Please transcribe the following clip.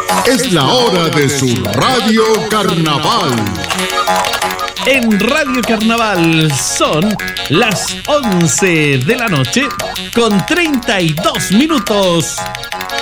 Es la hora de su Radio Carnaval. En Radio Carnaval son las 11 de la noche con 32 minutos.